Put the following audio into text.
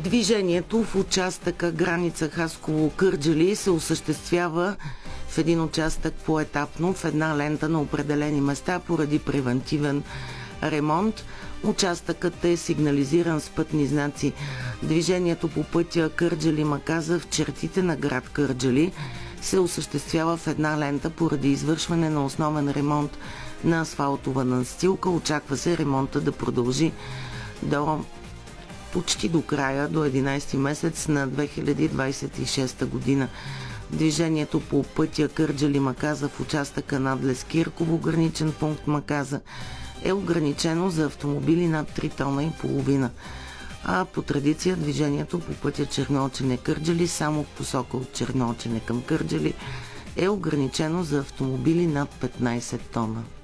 Движението в участъка граница Хасково-Кърджали се осъществява в един участък поетапно в една лента на определени места поради превантивен ремонт. Участъкът е сигнализиран с пътни знаци. Движението по пътя Кърджали-Маказа в чертите на град Кърджали се осъществява в една лента поради извършване на основен ремонт на асфалтова настилка. Очаква се ремонта да продължи почти до края, до 11 месец на 2026 година. Движението по пътя Кърджали-Маказа в участъка надлез Кирково, граничен пункт Маказа, е ограничено за автомобили над 3 тона и половина. А по традиция движението по пътя Черноочене-Кърджали само в посока от Черноочене към Кърджали е ограничено за автомобили над 15 тона.